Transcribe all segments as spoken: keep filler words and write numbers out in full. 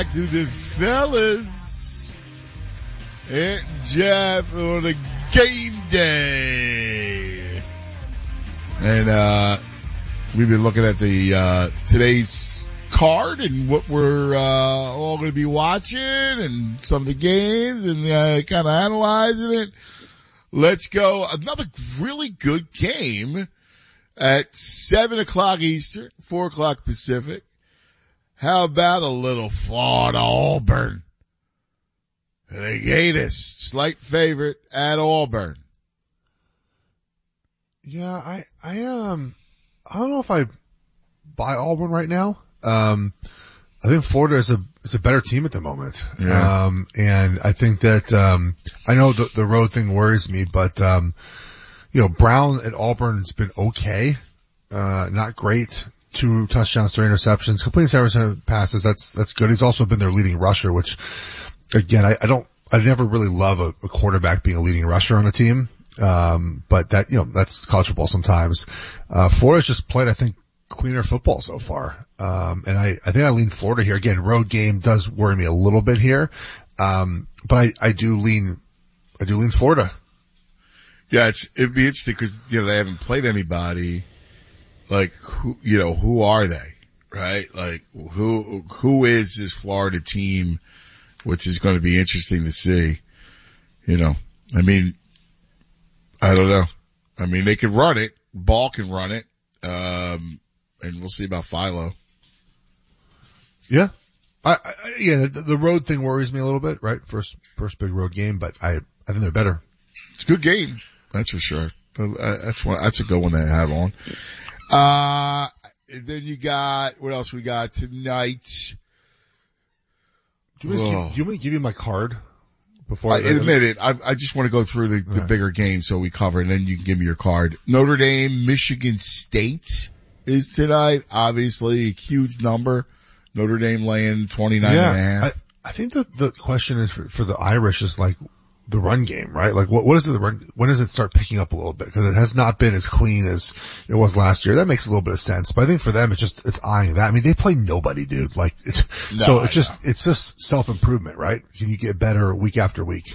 To the fellas and Jeff on a game day. And, uh, we've been looking at the, uh, today's card and what we're, uh, all going to be watching and some of the games and, uh, kind of analyzing it. Let's go. Another really good game at seven o'clock Eastern, four o'clock Pacific. How about a little Florida Auburn? The Gators, slight favorite at Auburn. Yeah, I, I, um, I don't know if I buy Auburn right now. Um, I think Florida is a, is a better team at the moment. Yeah. Um, and I think that, um, I know the, the road thing worries me, but, um, you know, Brown at Auburn's been okay. Uh, not great. Two touchdowns, three interceptions, completing seven percent of passes. That's, that's good. He's also been their leading rusher, which again, I, I don't, I never really love a, a quarterback being a leading rusher on a team. Um, but that, you know, that's college football sometimes. Uh, Florida's just played, I think, cleaner football so far. Um, and I, I think I lean Florida here. Again, road game does worry me a little bit here. Um, but I, I do lean, I do lean Florida. Yeah, it's, it'd be interesting because, you know, they haven't played anybody. Like, who, you know, who are they, right? Like, who, who is this Florida team, which is going to be interesting to see, you know. I mean, I don't know. I mean, they can run it. Ball can run it. Um, and we'll see about Philo. Yeah. I, I yeah, the, the road thing worries me a little bit, right? First, first big road game, but I, I think they're better. It's a good game. That's for sure. But, uh, that's one, that's a good one to have on. Uh, then you got, what else we got tonight? Do you, give, do you want me to give you my card before I, I admit it? I, I just want to go through the, the right. bigger games so we cover it, and then you can give me your card. Notre Dame, Michigan State is tonight. Obviously, a huge number. Notre Dame laying twenty-nine yeah, and a half. I, I think that the question is for, for the Irish is like the run game, right? Like what, what is it the run, when does it start picking up a little bit? Cause it has not been as clean as it was last year. That makes a little bit of sense. But I think for them, it's just, it's eyeing that. I mean, they play nobody, dude. Like it's, no, so I it's just, know. it's just self-improvement, right? Can you get better week after week?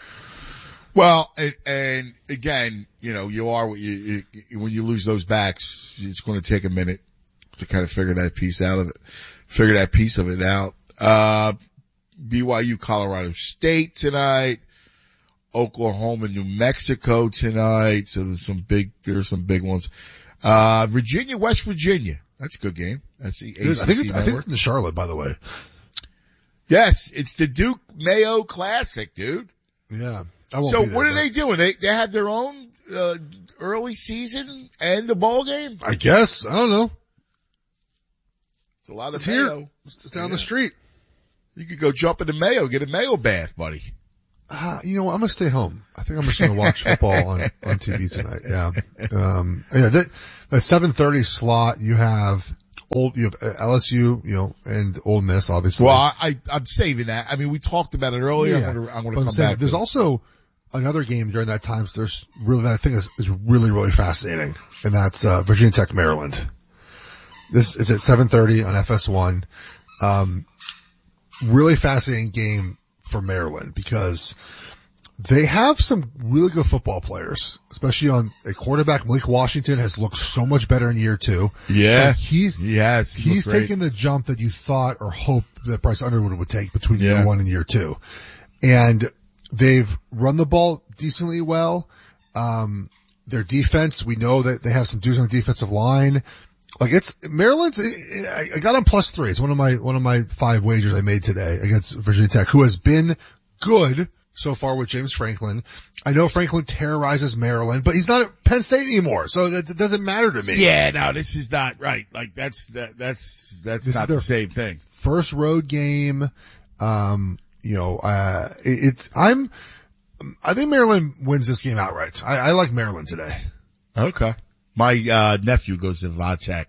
Well, and, and again, you know, you are what you, you, when you lose those backs, it's going to take a minute to kind of figure that piece out of it, figure that piece of it out. Uh, B Y U, Colorado State tonight. Oklahoma, New Mexico tonight. So there's some big, there's some big ones. Uh, Virginia, West Virginia. That's a good game. That's the A C C I think it's, I think network. it's in Charlotte, by the way. Yes, it's the Duke Mayo Classic, dude. Yeah. I won't So be there, what are but they doing? They, they have their own, uh, early season and the bowl game? I guess. I don't know. It's a lot of It's Mayo. here. It's down Yeah. the street. You could go jump in the Mayo, get a Mayo bath, buddy. Uh, you know what? I'm gonna stay home. I think I'm just gonna watch football on, on T V tonight. Yeah. Um, yeah, that, that seven thirty slot, you have old, you have L S U, you know, and Ole Miss, obviously. Well, I, I, I'm saving that. I mean, we talked about it earlier. Yeah. I'm gonna, I'm gonna But I'm come saying back. there's to it. also another game during that time. So there's really, that I think is, is really, really fascinating. And that's, uh, Virginia Tech, Maryland. This is at seven thirty on F S one. Um, really fascinating game for Maryland because they have some really good football players, especially on a quarterback. Malik Washington has looked so much better in year two. Yeah. Like he's, yes, he he's looked great. taken the jump that you thought or hoped that Bryce Underwood would take between Yeah. year one and year two. And they've run the ball decently well. Um, their defense, we know that they have some dudes on the defensive line. Like it's, Maryland's, I got on plus three. It's one of my, one of my five wagers I made today against Virginia Tech, who has been good so far with James Franklin. I know Franklin terrorizes Maryland, but he's not at Penn State anymore, so that, that doesn't matter to me. Yeah, no, this is not right. Like that's, that, that's, that's This not is the their same thing. First road game, um, you know, uh, it, it's, I'm, I think Maryland wins this game outright. I, I like Maryland today. Okay. My, uh, nephew goes to Vatech.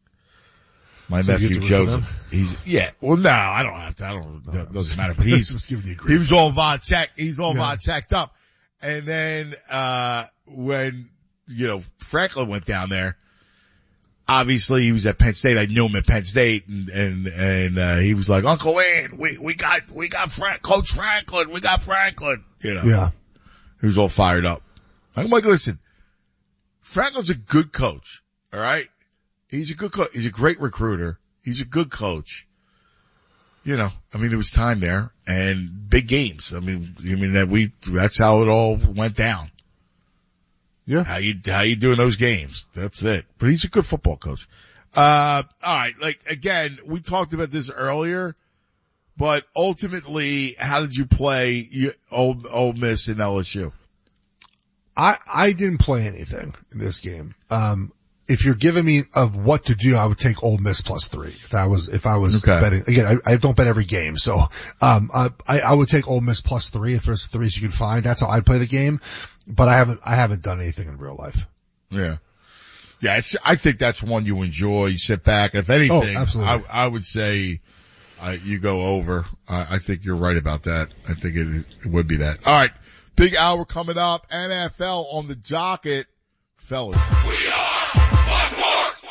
My So you nephew get to root for Joseph. He's, yeah. Well, no, I don't have to. I don't, it doesn't matter, but he's, Just giving you grief. he was all Vatech. He's all Yeah. Vateched up. And then, uh, when, you know, Franklin went down there, obviously he was at Penn State. I knew him at Penn State, and and and uh, he was like, Uncle Wayne, we we got we got Frank, Coach Franklin, we got Franklin. You know, Yeah. he was all fired up. I'm like, listen, Franklin's a good coach. All right, he's a good coach. He's a great recruiter. He's a good coach. You know, I mean, it was time there and big games. I mean, I mean that we that's how it all went down. Yeah. How you, how you doing those games? That's it. But he's a good football coach. Uh, alright, like, again, we talked about this earlier, but ultimately, how did you play you, Old, Old Miss and L S U? I, I didn't play anything in this game. Um, if you're giving me of what to do, I would take Ole Miss plus three. If I was, if I was Okay. betting, again, I, I don't bet every game. So, um, I, I would take Ole Miss plus three if there's threes you can find. That's how I'd play the game. But I haven't, I haven't done anything in real life. Yeah. Yeah, it's, I think that's one you enjoy. You sit back. If anything, Oh, absolutely. I, I would say, uh, you go over. I, I think you're right about that. I think it, it would be that. Alright. Big hour coming up. N F L on the docket. Fellas. We are Sports.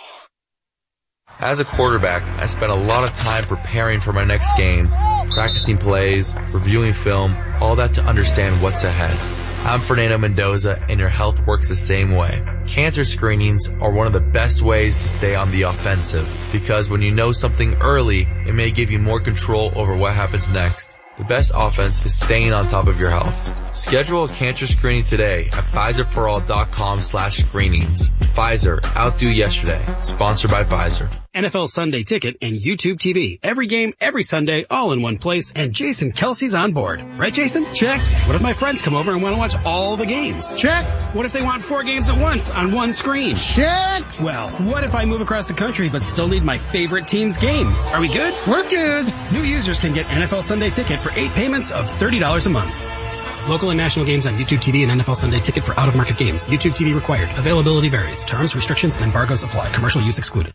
As a quarterback, I spent a lot of time preparing for my next game, practicing plays, reviewing film, all that to understand what's ahead. I'm Fernando Mendoza, and your health works the same way. Cancer screenings are one of the best ways to stay on the offensive, because when you know something early, it may give you more control over what happens next. The best offense is staying on top of your health. Schedule a cancer screening today at Pfizerforall.com slash screenings. Pfizer, outdo yesterday. Sponsored by Pfizer. N F L Sunday Ticket and YouTube T V. Every game, every Sunday, all in one place, and Jason Kelsey's on board. Right, Jason? Check. What if my friends come over and want to watch all the games? Check. What if they want four games at once on one screen? Check. Well, what if I move across the country but still need my favorite team's game? Are we good? We're good. New users can get N F L Sunday Ticket for eight payments of thirty dollars a month. Local and national games on YouTube T V and N F L Sunday Ticket for out-of-market games. YouTube T V required. Availability varies. Terms, restrictions, and embargoes apply. Commercial use excluded.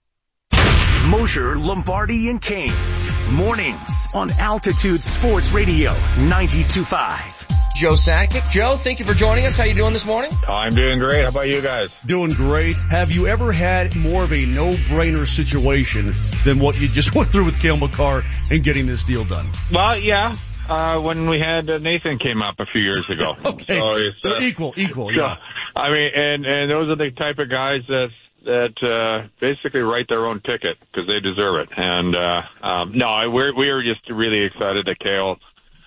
Mosher, Lombardi, and Kane. Mornings on Altitude Sports Radio ninety-two point five. Joe Sakic. Joe, thank you for joining us. How you doing this morning? I'm doing great. How about you guys? Doing great. Have you ever had more of a no-brainer situation than what you just went through with Cale Makar and getting this deal done? Well, yeah. Uh, when we had uh, Nathan came up a few years ago. Okay. So it's, uh, equal, equal, so, yeah. I mean, and, and those are the type of guys that, that, uh, basically write their own ticket because they deserve it. And, uh, um, no, we're, we were just really excited that Cale,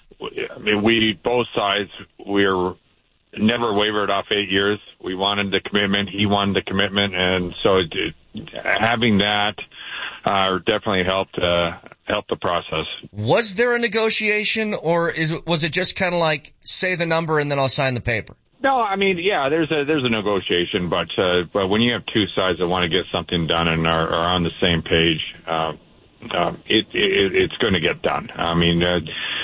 I mean, we, both sides, we're never wavered off eight years. We wanted the commitment. He wanted the commitment. And so it, it, having that, uh, definitely helped, uh, helped the process. Was there a negotiation, or is it, was it just kind of like, say the number and then I'll sign the paper? No, I mean, yeah, there's a there's a negotiation, but uh, but when you have two sides that want to get something done and are, are on the same page, uh, uh, it, it it's going to get done. I mean, uh,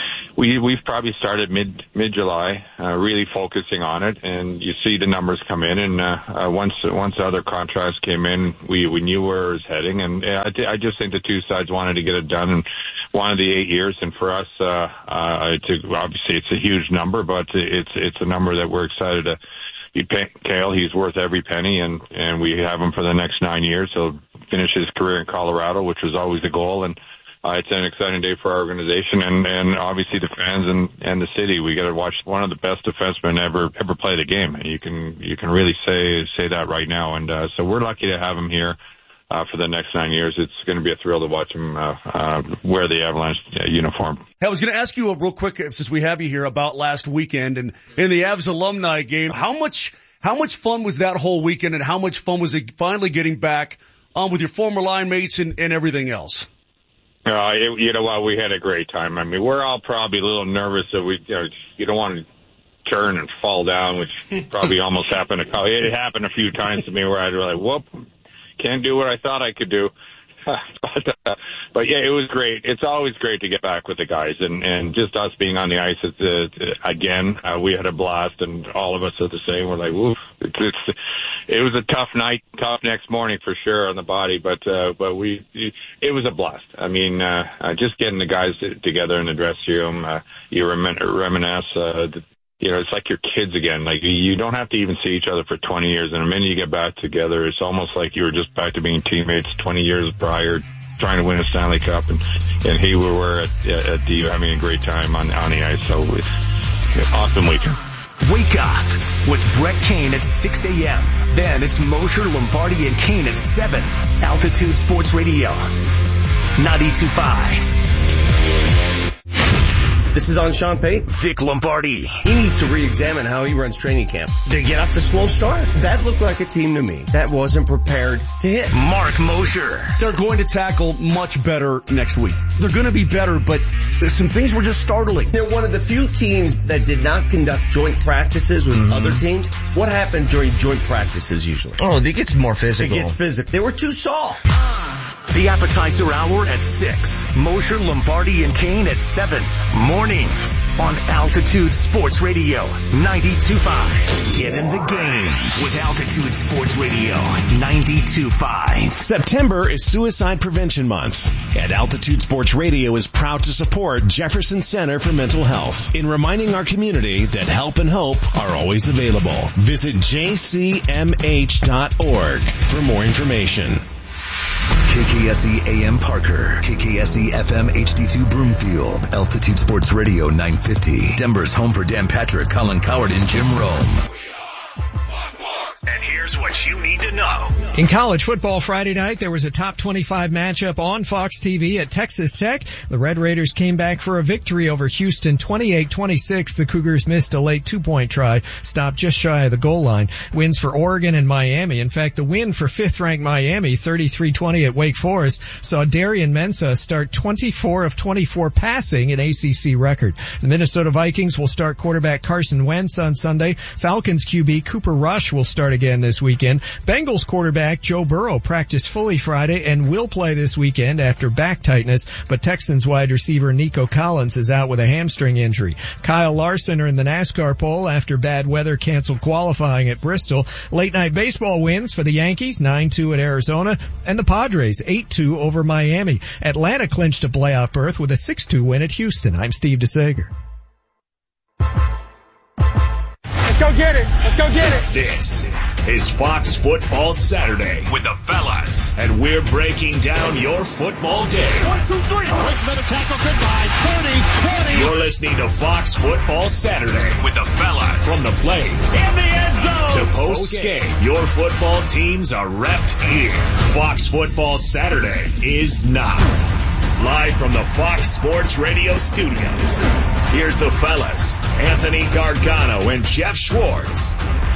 we we've probably started mid mid July, uh, really focusing on it, and you see the numbers come in, and uh, uh, once once other contracts came in, we we knew where it was heading, and uh, I I just think the two sides wanted to get it done and wanted the eight years, and for us, uh, uh, it's a, obviously it's a huge number, but it's it's a number that we're excited to be paying Cale. He's worth every penny, and and we have him for the next nine years. He'll finish his career in Colorado, which was always the goal, and Uh, it's an exciting day for our organization and, and obviously the fans and, and the city. We got to watch one of the best defensemen ever ever play the game. And you can you can really say say that right now. And uh, so we're lucky to have him here uh, for the next nine years. It's going to be a thrill to watch him uh, uh, wear the Avalanche uh, uniform. Hey, I was going to ask you a real quick, since we have you here, about last weekend and in the Avs alumni game. How much how much fun was that whole weekend, and how much fun was it finally getting back um, with your former line mates and, and everything else? Uh, it, you know what? We had a great time. I mean, we're all probably a little nervous that we, you know, you don't want to turn and fall down, which probably almost happened. A, it happened a few times to me where I'd be like, whoop, can't do what I thought I could do. but, uh, but yeah, it was great. It's always great to get back with the guys, and, and just us being on the ice it's, uh, again. Uh, we had a blast, and all of us are the same. We're like, woof. It's, it's, it was a tough night, tough next morning for sure on the body, but uh, but we it was a blast. I mean, uh, uh, just getting the guys together in the dressing room. Uh, you remin- reminisce uh, the you know, it's like your kids again. Like, you don't have to even see each other for twenty years. And the minute you get back together, it's almost like you were just back to being teammates twenty years prior, trying to win a Stanley Cup. And, and he we were at, at the, having a great time on, on the ice. So it's awesome weekend. Wake up with Brett Kane at six a.m. Then it's Mosher, Lombardi, and Kane at seven. Altitude Sports Radio, ninety-two point five. This is on Sean Payton. Vic Lombardi. He needs to re-examine how he runs training camp. They get off to slow starts. That looked like a team to me that wasn't prepared to hit. Mark Mosher. They're going to tackle much better next week. They're going to be better, but some things were just startling. They're one of the few teams that did not conduct joint practices with mm-hmm. other teams. What happened during joint practices usually? Oh, it gets more physical. It gets physical. They were too soft. The appetizer hour at six. Mosher, Lombardi, and Kane at seven. Mornings on Altitude Sports Radio, ninety-two point five. Get in the game with Altitude Sports Radio, ninety-two point five. September is Suicide Prevention Month, and Altitude Sports Radio is proud to support Jefferson Center for Mental Health in reminding our community that help and hope are always available. Visit j c m h dot org for more information. K K S E A M Parker, K K S E F M H D two Broomfield, Altitude Sports Radio nine fifty, Denver's home for Dan Patrick, Colin Coward, and Jim Rome. And here's what you need to know. In college football Friday night, there was a top twenty-five matchup on Fox T V at Texas Tech. The Red Raiders came back for a victory over Houston twenty-eight twenty-six. The Cougars missed a late two-point try, stopped just shy of the goal line. Wins for Oregon and Miami. In fact, the win for fifth-ranked Miami, thirty-three twenty at Wake Forest, saw Darian Mensah start twenty-four of twenty-four passing, an A C C record. The Minnesota Vikings will start quarterback Carson Wentz on Sunday. Falcons Q B Cooper Rush will start again this weekend. Bengals quarterback Joe Burrow practiced fully Friday and will play this weekend after back tightness, but Texans wide receiver Nico Collins is out with a hamstring injury. Kyle Larson earned the NASCAR pole after bad weather canceled qualifying at Bristol. Late night baseball wins for the Yankees, nine two at Arizona, and the Padres, eight two over Miami. Atlanta clinched a playoff berth with a six two win at Houston. I'm Steve DeSager. Let's go get it. Let's go get it. This is Fox Football Saturday with the fellas, and we're breaking down your football day. One, two, three. Wait, another tackle. Goodbye. thirty, twenty. You're listening to Fox Football Saturday with the fellas. From the plays in the end zone to post game, your football teams are repped here. Fox Football Saturday is now. Live from the Fox Sports Radio studios, here's the fellas, Anthony Gargano and Jeff Schwartz.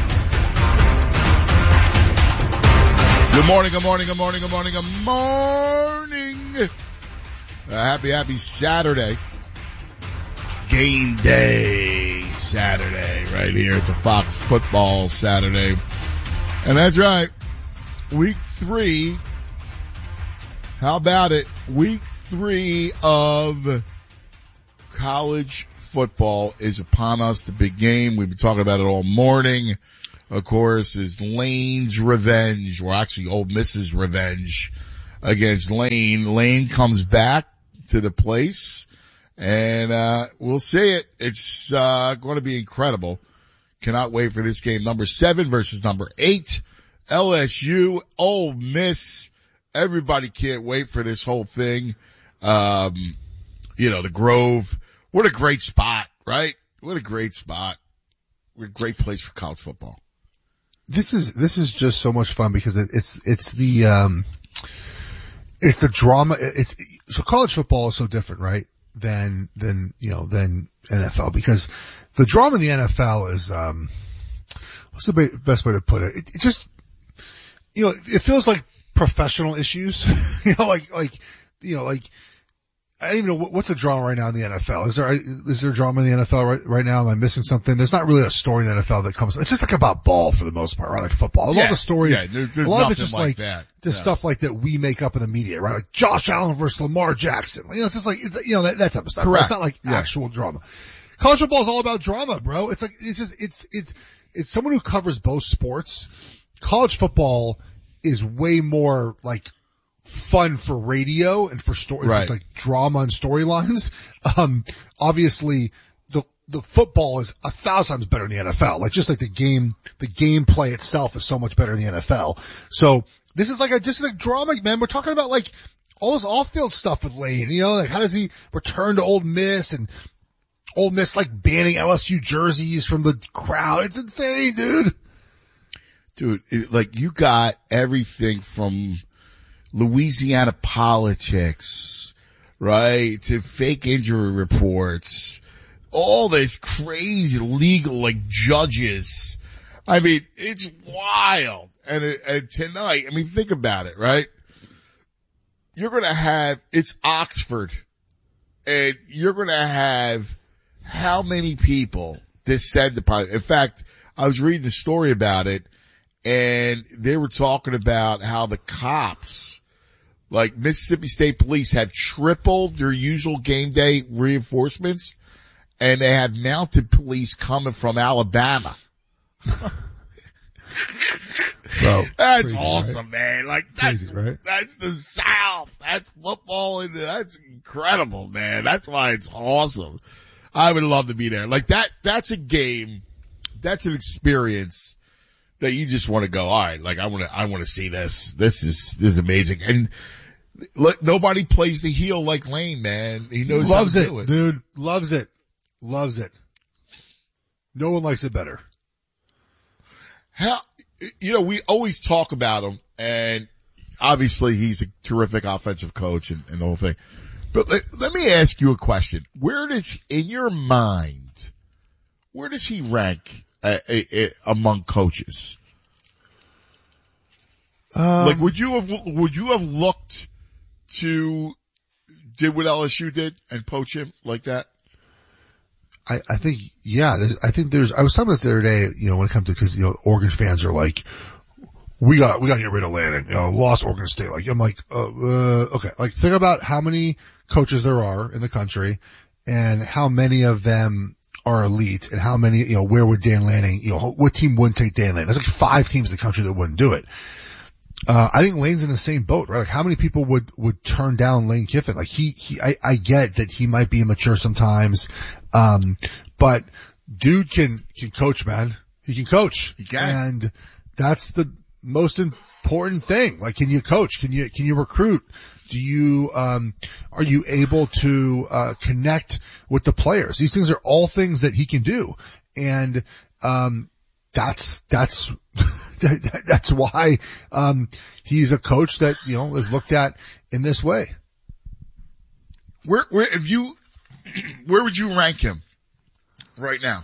Good morning, good morning, good morning, good morning, good morning. Uh, happy, happy Saturday. Game day Saturday right here. It's a Fox Football Saturday. And that's right. Week three. How about it? Week three of college football is upon us. The big game. We've been talking about it all morning. Of course, is Lane's revenge, or actually Ole Miss's revenge against Lane. Lane comes back to the place, and uh we'll see it. It's uh going to be incredible. Cannot wait for this game. Number seven versus number eight. L S U, Ole Miss. Everybody can't wait for this whole thing. Um, you know, the Grove. What a great spot, right? What a great spot. What a great place for college football. This is, this is just so much fun because it, it's, it's the, um, it's the drama. It's, so college football is so different, right? Than, than, you know, than N F L, because the drama in the N F L is, um, what's the best way to put it? It, it just, you know, it feels like professional issues, you know, like, like, you know, like, I don't even know what, what's the drama right now in the N F L. Is there, is there drama in the N F L right, right now? Am I missing something? There's not really a story in the N F L that comes, it's just like about ball for the most part, right? Like football. A yeah, lot of the stories, yeah, there, there's a lot of it's just like, like, that. the yeah. stuff like that we make up in the media, right? Like Josh Allen versus Lamar Jackson. You know, it's just like, it's, you know, that, that type of stuff. Correct. Right? It's not like yeah. actual drama. College football is all about drama, bro. It's like, it's just, it's, it's, it's someone who covers both sports. College football is way more like fun for radio and for story, right. like drama and storylines. Um, obviously the, the football is a thousand times better in the N F L. Like just like the game, the gameplay itself is so much better in the N F L. So this is like a, just like drama, man. We're talking about like all this off-field stuff with Lane, you know, like how does he return to Ole Miss and Ole Miss like banning L S U jerseys from the crowd. It's insane, dude. Dude, it, like you got everything from Louisiana politics, right, to fake injury reports, all this crazy legal, like judges. I mean, it's wild. And, and tonight, I mean, think about it, right? You're going to have, it's Oxford, and you're going to have how many people descend upon. In fact, I was reading a story about it, and they were talking about how the cops, like Mississippi State Police, have tripled their usual game day reinforcements, and they have mounted police coming from Alabama. Bro, that's crazy, awesome, right? man. Like that's Crazy, right? that's the South. That's football, and that's incredible, man. That's why it's awesome. I would love to be there. Like that. That's a game. That's an experience that you just want to go. All right, like I want to. I want to see this. This is this is amazing. And look, nobody plays the heel like Lane, man. He knows loves how to it, do it, dude. Loves it. Loves it. No one likes it better. How, you know, we always talk about him, and obviously he's a terrific offensive coach and, and the whole thing. But let, let me ask you a question. Where does, in your mind, where does he rank uh, uh, uh, among coaches? Um, like, would you have, would you have looked to, did what L S U did and poach him like that? I, I think, yeah, I think there's, I was talking about this the other day, you know, when it comes to, cause, you know, Oregon fans are like, we got, we got to get rid of Lannon, you know, lost Oregon State. Like, I'm like, uh, uh, okay, like think about how many coaches there are in the country and how many of them are elite and how many, you know, where would Dan Lanning, you know, what team wouldn't take Dan Lanning? There's like five teams in the country that wouldn't do it. Uh, I think Lane's in the same boat, right? Like how many people would, would turn down Lane Kiffin? Like he, he, I, I get that he might be immature sometimes. Um, but dude can, can coach, man. He can coach. He can. And that's the most important thing. Like, can you coach? Can you, can you recruit? Do you, um, are you able to, uh, connect with the players? These things are all things that he can do. And, um, that's, that's, that's why, um, he's a coach that, you know, is looked at in this way. Where, where, if you, where would you rank him right now?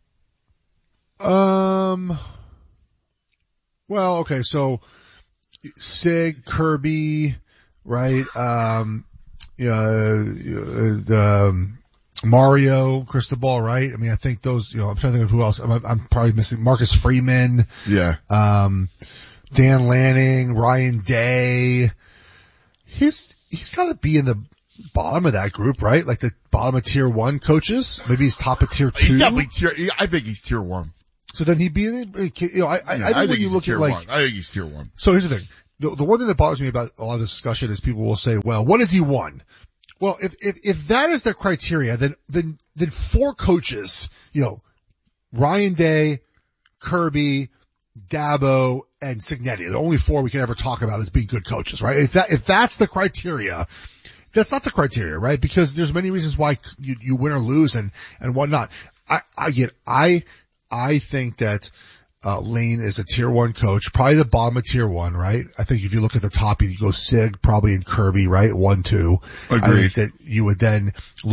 Um, well, okay, so Sig, Kirby, right? Um, uh, the, um, Mario Cristobal, right? I mean, I think those, you know, I'm trying to think of who else. I'm, I'm probably missing Marcus Freeman. Yeah. Um, Dan Lanning, Ryan Day. He's, he's gotta be in the bottom of that group, right? Like the bottom of tier one coaches. Maybe he's top of tier two. He's definitely tier, I think he's tier one. So then he'd be in it, you know, I, I, Yeah, I think I when think you he's look tier at like, one. I think he's tier one. So here's the thing. The, the one thing that bothers me about a lot of this discussion is people will say, well, what has he won? Well, if, if, if that is their criteria, then, then, then four coaches, you know, Ryan Day, Kirby, Dabo, and Cignetti, the only four we can ever talk about as being good coaches, right? If that, if that's the criteria, that's not the criteria, right? Because there's many reasons why you, you win or lose and, and whatnot. I, I get, I, I think that, Uh, Lane is a tier one coach, probably the bottom of tier one, right? I think if you look at the top, you go Sig, probably in Kirby, right? One, two. Agreed. I think that you would then